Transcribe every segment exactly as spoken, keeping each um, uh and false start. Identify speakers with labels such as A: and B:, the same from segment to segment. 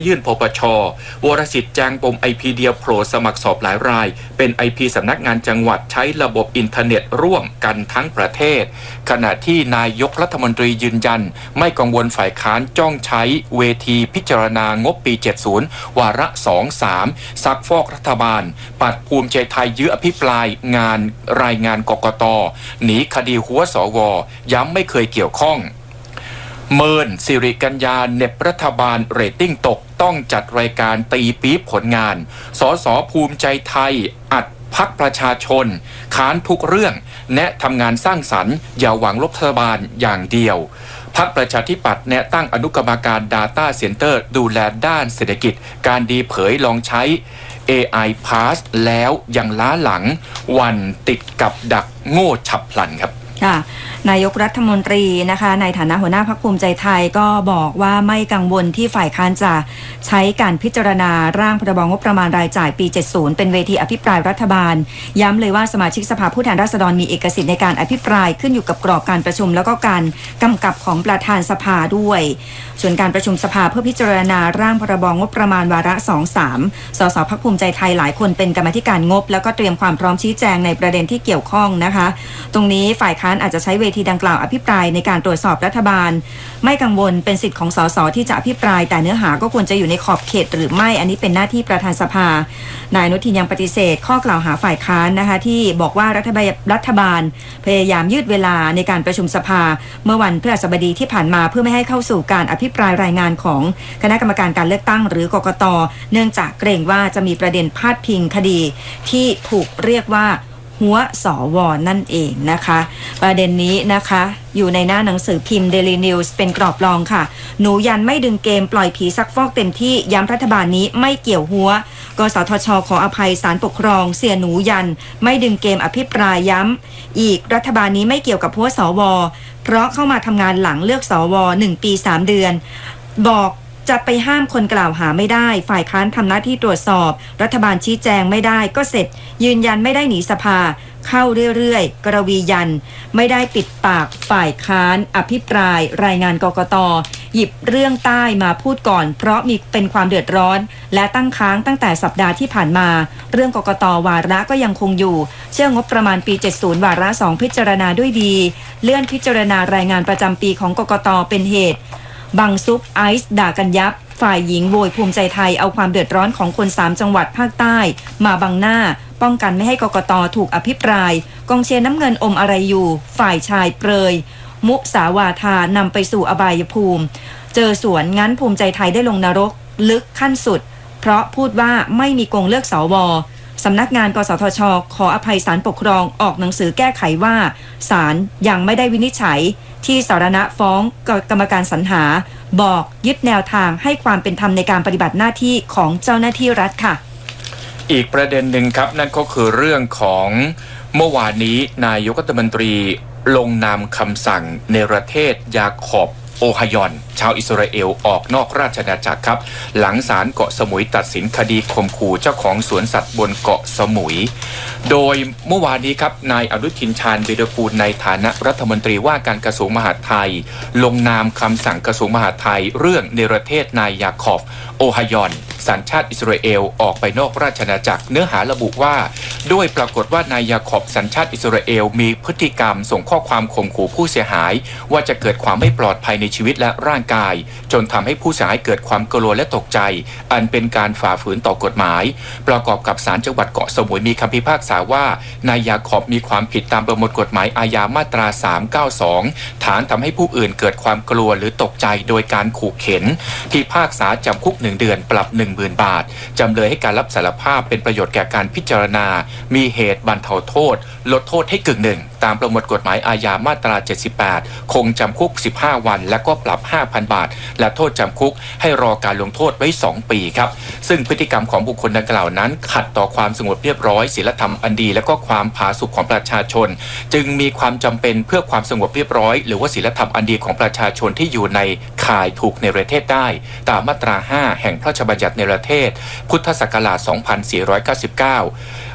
A: ยื่นปปช.วรสิทธิ์แจงปม ไอ พี เดียวโผล่สมัครสอบหลายรายเป็น ไอ พี สำนักงานจังหวัดใช้ระบบอินเทอร์เน็ตร่วมกันทั้งประเทศขณะที่นายกรัฐมนตรียืนยันไม่กังวลฝ่ายค้านจ้องใช้เวทีพิจารณางบปีเจ็ดสิบวาระสอง สามซักฟอกรัฐบาลปัดภูมิใจไทยยื้ออภิปรายงานรายงานกกต.หนีคดีหัวสวย้ำไม่เคยเกี่ยวข้องเมินสิริกัญญาเน็บรัฐบาลเรตติ้งตกต้องจัดรายการตีปี๊บผลงานสสภูมิใจไทยอัดพรรคประชาชนค้านทุกเรื่องแนะทำงานสร้างสรรค์อย่าหวังลบรัฐบาลอย่างเดียวพรรคประชาธิปัตย์แนะตั้งอนุกรรมการ Data Center ดูแลด้านเศรษฐกิจการดีเผยลองใช้ เอ ไอ Pass แล้วยังล้าหลังวันติดกับดักโง่ฉับพลันครับ
B: ค่ะนายกรัฐมนตรีนะคะในฐานะหัวหน้าพรรคภูมิใจไทยก็บอกว่าไม่กังวลที่ฝ่ายค้านจะใช้การพิจารณาร่างพรบงบประมาณรายจ่ายปีเจ็ดสิบเป็นเวทีอภิปรายรัฐบาลย้ำเลยว่าสมาชิกสภาผู้แทนราษฎรมีเอกสิทธิ์ในการอภิปรายขึ้นอยู่กับกรอบการประชุมแล้วก็การกำกับของประธานสภาด้วยส่วนการประชุมสภาเพื่อพิจารณาร่างพรบงบประมาณวาระ สอง สาม สสพรรคภูมิใจไทยหลายคนเป็นกรรมาธิการงบแล้วก็เตรียมความพร้อมชี้แจงในประเด็นที่เกี่ยวข้องนะคะตรงนี้ฝ่ายค้านอาจจะใช้เวทีดังกล่าวอภิปรายในการตรวจสอบรัฐบาลไม่กังวลเป็นสิทธิ์ของสสที่จะอภิปรายแต่เนื้อหาก็ควรจะอยู่ในขอบเขตหรือไม่อันนี้เป็นหน้าที่ประธานสภานายอนุทินยังปฏิเสธข้อกล่าวหาฝ่ายค้านนะคะที่บอกว่ารัฐบาลรัฐบาลพยายามยืดเวลาในการประชุมสภาเมื่อวันพฤหัสบดีที่ผ่านมาเพื่อไม่ให้เข้าสู่การอภิปรายรายงานของคณะกรรมการการเลือกตั้งหรือกกต.เนื่องจากเกรงว่าจะมีประเด็นพาดพิงคดีที่ถูกเรียกว่าหัวสวนั่นเองนะคะประเด็นนี้นะคะอยู่ในหน้าหนังสือพิมพ์ Daily News เป็นกรอบรองค่ะหนูยันไม่ดึงเกมปล่อยผีซักฟอกเต็มที่ย้ำรัฐบาลนี้ไม่เกี่ยวหัวกสทช.ขออภัยศาลปกครองเสียหนูยันไม่ดึงเกมอภิปรายย้ำอีกรัฐบาลนี้ไม่เกี่ยวกับหัวสวเพราะเข้ามาทำงานหลังเลือกสวหนึ่งปีสามเดือนบอกจะไปห้ามคนกล่าวหาไม่ได้ฝ่ายค้านทำหน้าที่ตรวจสอบรัฐบาลชี้แจงไม่ได้ก็เสร็จยืนยันไม่ได้หนีสภาเข้าเรื่อยๆกระวียันไม่ได้ปิดปากฝ่ายค้านอภิปรายรายงานกกต.หยิบเรื่องใต้มาพูดก่อนเพราะมีเป็นความเดือดร้อนและตั้งค้างตั้งแต่สัปดาห์ที่ผ่านมาเรื่องกกต.วาระก็ยังคงอยู่เชื่องบประมาณปีเจ็ดสิบวาระสองพิจารณาด้วยดีเลื่อนพิจารณารายงานประจำปีของกกต.เป็นเหตุบังซุปไอซ์ด่ากันยับฝ่ายหญิงโวยภูมิใจไทยเอาความเดือดร้อนของคนสามจังหวัดภาคใต้มาบังหน้าป้องกันไม่ให้กกต.ถูกอภิปรายกองเชียร์น้ำเงินอมอะไรอยู่ฝ่ายชายเปรยมุสาวาทานำไปสู่อบายภูมิเจอสวนงั้นภูมิใจไทยได้ลงนรกลึกขั้นสุดเพราะพูดว่าไม่มีโกงเลือกสวสำนักงานกสทช.ขออภัยศาลปกครองออกหนังสือแก้ไขว่าศาลยังไม่ได้วินิจฉัยที่สาธารณะฟ้องกรรมการสรรหาบอกยึดแนวทางให้ความเป็นธรรมในการปฏิบัติหน้าที่ของเจ้าหน้าที่รัฐค่ะ
A: อีกประเด็นหนึ่งครับนั่นก็คือเรื่องของเมื่อวานนี้นายกรัฐมนตรีลงนามคำสั่งเนรเทศยาขอบโอไฮยอนชาวอิสราเอลออกนอกราชอาณาจักรครับหลังศาลเกาะสมุยตัดสินคดีข่มขู่เจ้าของสวนสัตว์บนเกาะสมุยโดยเมื่อวานนี้ครับนายอนุทินชาญวีรกูลในฐานะรัฐมนตรีว่าการกระทรวงมหาดไทยลงนามคำสั่งกระทรวงมหาดไทยเรื่องเนรเทศนายยาคอบโอไฮยอนสัญชาติอิสราเอลออกไปนอกราชอาณาจักรเนื้อหาระบุว่าด้วยปรากฏว่านายยาคอบสัญชาติอิสราเอลมีพฤติกรรมส่งข้อความข่มขู่ผู้เสียหายว่าจะเกิดความไม่ปลอดภัยในชีวิตและร่างกายจนทำให้ผู้เสียหายเกิดความกลัวและตกใจอันเป็นการฝ่าฝืนต่อกฎหมายประกอบกับศาลจังหวัดเกาะสมุยมีคำพิพากษาว่านายยาคอบมีความผิดตามประมวลกฎหมายอาญามาตราสามเก้าสองฐานทำให้ผู้อื่นเกิดความกลัวหรือตกใจโดยการขู่เข็นพิพากษาจำคุกหนึ่งเดือนปรับ หนึ่งหมื่น บาทจำเลยให้การรับสารภาพเป็นประโยชน์แก่การพิจารณามีเหตุบรรเทาโทษลดโทษให้กึ่งหนึ่งตามประมวลกฎหมายอาญามาตราเจ็ดสิบแปดคงจำคุกสิบห้าวันและก็ปรับ ห้าพัน บาทและโทษจำคุกให้รอการลงโทษไว้สองปีครับซึ่งพฤติกรรมของบุคคลดังกล่าวนั้นขัดต่อความสงบเรียบร้อยศีลธรรมอันดีและก็ความผาสุกของประชาชนจึงมีความจำเป็นเพื่อความสงบเรียบร้อยหรือว่าศีลธรรมอันดีของประชาชนที่อยู่ในข่ายถูกเนรเทศได้ตามมาตราห้าแห่งพระราชบัญญัติเนรเทศพุทธศักราชสองพันสี่ร้อยเก้าสิบเก้า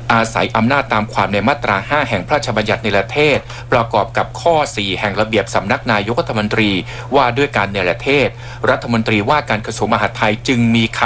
A: อาศัยอำนาจตามความในมาตราห้าแห่งพระราชบัญญัติเนรเทศประกอบกับข้อสี่แห่งระเบียบสำนักนายกรัฐมนตรีว่าด้วยการเนรเทศรัฐมนตรีว่าการกระทรวงมหาดไทยจึงมีค